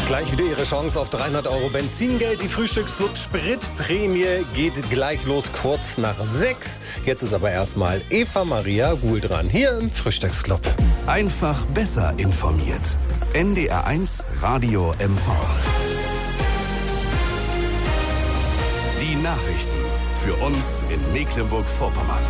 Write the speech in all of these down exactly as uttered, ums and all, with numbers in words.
Gleich wieder Ihre Chance auf dreihundert Euro Benzingeld. Die Frühstücksclub Spritprämie geht gleich los, kurz nach sechs. Jetzt ist aber erstmal Eva Maria Guhl dran, hier im Frühstücksclub. Einfach besser informiert. N D R eins Radio M V. Die Nachrichten für uns in Mecklenburg-Vorpommern.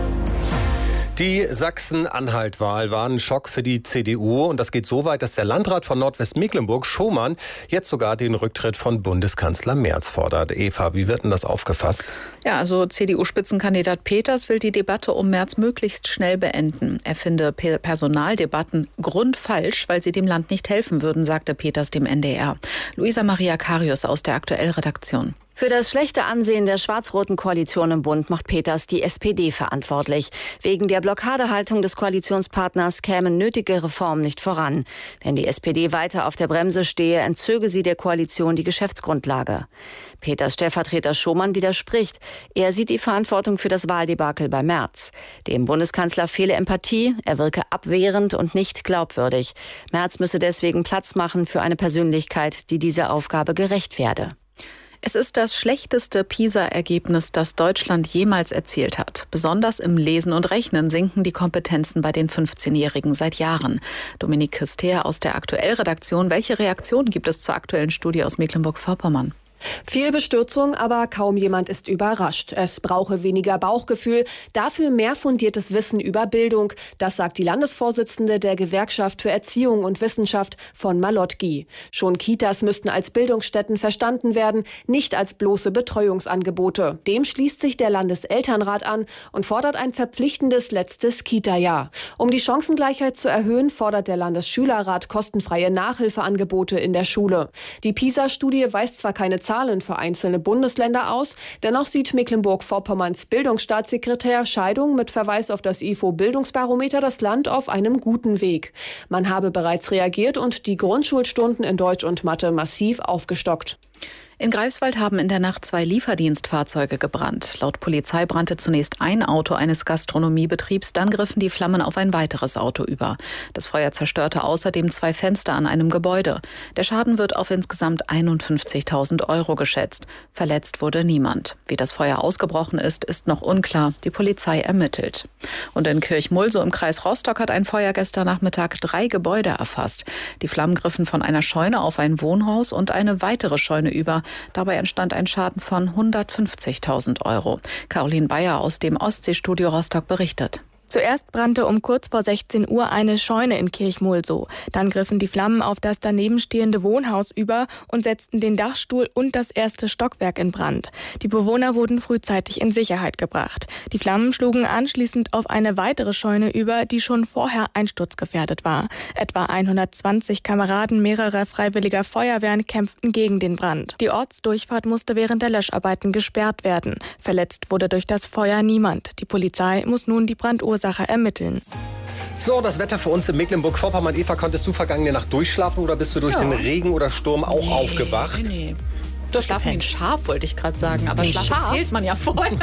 Die Sachsen-Anhalt-Wahl war ein Schock für die C D U und das geht so weit, dass der Landrat von Nordwestmecklenburg, Schomann, jetzt sogar den Rücktritt von Bundeskanzler Merz fordert. Eva, wie wird denn das aufgefasst? Ja, also C D U-Spitzenkandidat Peters will die Debatte um Merz möglichst schnell beenden. Er finde Personaldebatten grundfalsch, weil sie dem Land nicht helfen würden, sagte Peters dem N D R. Luisa Maria Karius aus der Aktuell-Redaktion. Für das schlechte Ansehen der schwarz-roten Koalition im Bund macht Peters die S P D verantwortlich. Wegen der Blockadehaltung des Koalitionspartners kämen nötige Reformen nicht voran. Wenn die S P D weiter auf der Bremse stehe, entzöge sie der Koalition die Geschäftsgrundlage. Peters Stellvertreter Schomann widerspricht. Er sieht die Verantwortung für das Wahldebakel bei Merz. Dem Bundeskanzler fehle Empathie, er wirke abwehrend und nicht glaubwürdig. Merz müsse deswegen Platz machen für eine Persönlichkeit, die dieser Aufgabe gerecht werde. Es ist das schlechteste PISA-Ergebnis, das Deutschland jemals erzielt hat. Besonders im Lesen und Rechnen sinken die Kompetenzen bei den fünfzehnjährigen seit Jahren. Dominik Christer aus der Aktuell-Redaktion. Welche Reaktionen gibt es zur aktuellen Studie aus Mecklenburg-Vorpommern? Viel Bestürzung, aber kaum jemand ist überrascht. Es brauche weniger Bauchgefühl, dafür mehr fundiertes Wissen über Bildung. Das sagt die Landesvorsitzende der Gewerkschaft für Erziehung und Wissenschaft von Malotki. Schon Kitas müssten als Bildungsstätten verstanden werden, nicht als bloße Betreuungsangebote. Dem schließt sich der Landeselternrat an und fordert ein verpflichtendes letztes Kita-Jahr. Um die Chancengleichheit zu erhöhen, fordert der Landesschülerrat kostenfreie Nachhilfeangebote in der Schule. Die PISA-Studie weist zwar keine Zahlen für einzelne Bundesländer aus. Dennoch sieht Mecklenburg-Vorpommerns Bildungsstaatssekretär Scheidung mit Verweis auf das I F O-Bildungsbarometer das Land auf einem guten Weg. Man habe bereits reagiert und die Grundschulstunden in Deutsch und Mathe massiv aufgestockt. In Greifswald haben in der Nacht zwei Lieferdienstfahrzeuge gebrannt. Laut Polizei brannte zunächst ein Auto eines Gastronomiebetriebs, dann griffen die Flammen auf ein weiteres Auto über. Das Feuer zerstörte außerdem zwei Fenster an einem Gebäude. Der Schaden wird auf insgesamt einundfünfzigtausend Euro geschätzt. Verletzt wurde niemand. Wie das Feuer ausgebrochen ist, ist noch unklar. Die Polizei ermittelt. Und in Kirchmulsow im Kreis Rostock hat ein Feuer gestern Nachmittag drei Gebäude erfasst. Die Flammen griffen von einer Scheune auf ein Wohnhaus und eine weitere Scheune über. Dabei entstand ein Schaden von hundertfünfzigtausend Euro. Caroline Bayer aus dem Ostseestudio Rostock berichtet. Zuerst brannte um kurz vor sechzehn Uhr eine Scheune in Kirchmulsow. Dann griffen die Flammen auf das danebenstehende Wohnhaus über und setzten den Dachstuhl und das erste Stockwerk in Brand. Die Bewohner wurden frühzeitig in Sicherheit gebracht. Die Flammen schlugen anschließend auf eine weitere Scheune über, die schon vorher einsturzgefährdet war. Etwa hundertzwanzig Kameraden mehrerer freiwilliger Feuerwehren kämpften gegen den Brand. Die Ortsdurchfahrt musste während der Löscharbeiten gesperrt werden. Verletzt wurde durch das Feuer niemand. Die Polizei muss nun die Brandursache Sache ermitteln. So, das Wetter für uns in Mecklenburg-Vorpommern. Eva, konntest du vergangene Nacht durchschlafen oder bist du durch ja. den Regen oder Sturm auch nee, aufgewacht? Nee, nee. Schlafen wie ein Schaf, wollte ich gerade sagen. Aber Schlaf zählt man ja vorher.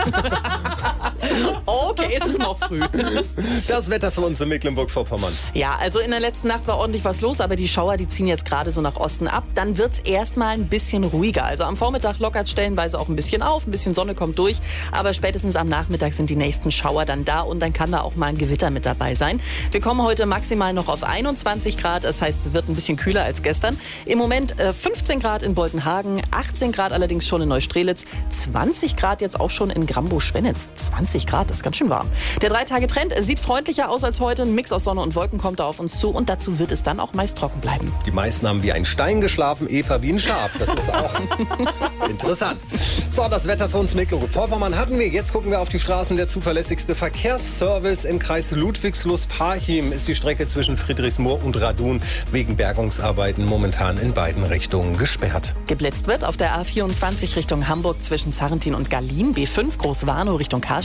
Okay, es ist noch früh. Das Wetter für uns in Mecklenburg-Vorpommern. Ja, also in der letzten Nacht war ordentlich was los, aber die Schauer, die ziehen jetzt gerade so nach Osten ab. Dann wird es erstmal ein bisschen ruhiger. Also am Vormittag lockert stellenweise auch ein bisschen auf, ein bisschen Sonne kommt durch. Aber spätestens am Nachmittag sind die nächsten Schauer dann da und dann kann da auch mal ein Gewitter mit dabei sein. Wir kommen heute maximal noch auf einundzwanzig Grad. Das heißt, es wird ein bisschen kühler als gestern. Im Moment äh, fünfzehn Grad in Boltenhagen, achtzehn Grad allerdings schon in Neustrelitz, zwanzig Grad jetzt auch schon in Grambow-Schwennitz. zwanzig Grad, das ist ganz schön warm. Der Drei-Tage-Trend sieht freundlicher aus als heute. Ein Mix aus Sonne und Wolken kommt da auf uns zu und dazu wird es dann auch meist trocken bleiben. Die meisten haben wie ein Stein geschlafen, Eva wie ein Schaf. Das ist auch interessant. So, das Wetter für uns in Mecklenburg-Vorpommern hatten wir. Jetzt gucken wir auf die Straßen. Der zuverlässigste Verkehrsservice im Kreis Ludwigslust-Parchim ist die Strecke zwischen Friedrichsmoor und Radun wegen Bergungsarbeiten momentan in beiden Richtungen gesperrt. Geblitzt wird auf der A vierundzwanzig Richtung Hamburg zwischen Zarrentin und Gallien, B fünf Großwarnow Richtung Karstedt.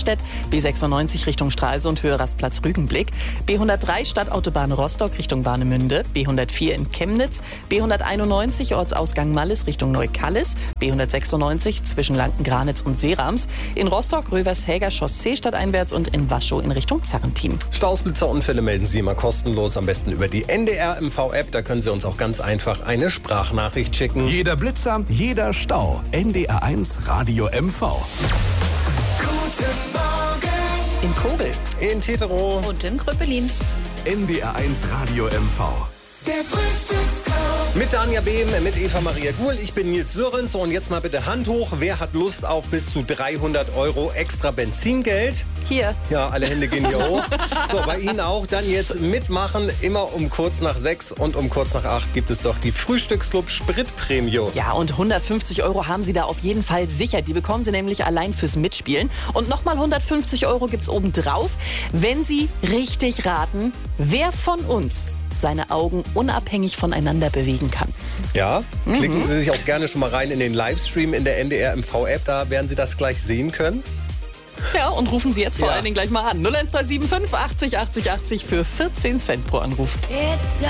Eichstätt, B sechsundneunzig Richtung Stralsund, Höhe Rastplatz Rügenblick, B hundertdrei Stadtautobahn Rostock Richtung Warnemünde, B hundertvier in Chemnitz, B hunderteinundneunzig Ortsausgang Malles Richtung Neukallis, B hundertsechsundneunzig zwischen Lanken-Granitz und Seerams, in Rostock Rövershäger Chaussee stadteinwärts und in Waschow in Richtung Zarrentin. Staus, Blitzer, Unfälle melden Sie immer kostenlos, am besten über die N D R M V-App. Da können Sie uns auch ganz einfach eine Sprachnachricht schicken. Jeder Blitzer, jeder Stau. N D R eins Radio M V. Guten Morgen. In Kobel. In Tetero. Und in Kröpelin. N D R eins Radio M V. Der Frühstücksclub. Mit Danja Behm, mit Eva Maria Guhl. Ich bin Nils Sörens. Und jetzt mal bitte Hand hoch. Wer hat Lust auf bis zu dreihundert Euro extra Benzingeld? Hier. Ja, alle Hände gehen hier hoch. So, bei Ihnen auch. Dann jetzt mitmachen. Immer um kurz nach sechs und um kurz nach acht gibt es doch die Frühstücksclub Spritprämie. Ja, und hundertfünfzig Euro haben Sie da auf jeden Fall sicher. Die bekommen Sie nämlich allein fürs Mitspielen. Und nochmal hundertfünfzig Euro gibt's obendrauf, wenn Sie richtig raten, wer von uns seine Augen unabhängig voneinander bewegen kann. Ja, klicken Sie sich auch gerne schon mal rein in den Livestream in der N D R M V-App. Da werden Sie das gleich sehen können. Ja, und rufen Sie jetzt vor Ja. allen Dingen gleich mal an. null eins drei sieben fünf achtzig achtzig achtzig für vierzehn Cent pro Anruf. It's